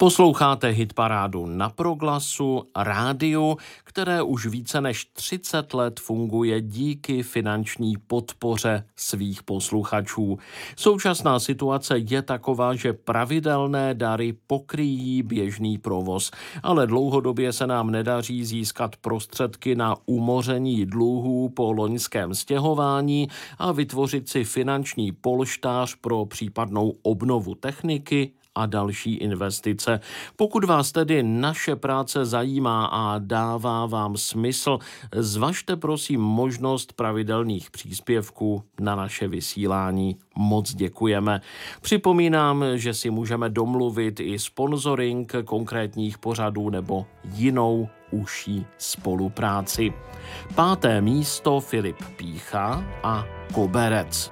Posloucháte hitparádu na Proglasu, rádiu, které už více než 30 let funguje díky finanční podpoře svých posluchačů. Současná situace je taková, že pravidelné dary pokryjí běžný provoz, ale dlouhodobě se nám nedaří získat prostředky na umoření dluhů po loňském stěhování a vytvořit si finanční polštář pro případnou obnovu techniky a další investice. Pokud vás tedy naše práce zajímá a dává vám smysl, zvažte prosím možnost pravidelných příspěvků na naše vysílání. Moc děkujeme. Připomínám, že si můžeme domluvit i sponzoring konkrétních pořadů nebo jinou užší spolupráci. 5. místo Filip Pícha a Koberec.